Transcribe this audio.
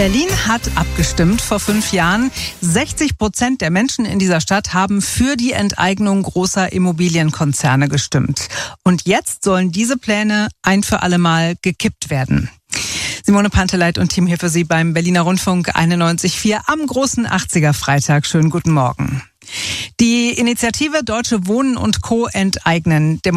Berlin hat abgestimmt vor 5 Jahren. 60% der Menschen in dieser Stadt haben für die Enteignung großer Immobilienkonzerne gestimmt. Und jetzt sollen diese Pläne ein für alle Mal gekippt werden. Simone Panteleit und Team hier für Sie beim Berliner Rundfunk 91.4 am großen 80er Freitag. Schönen guten Morgen. Die Initiative Deutsche Wohnen und Co. enteignen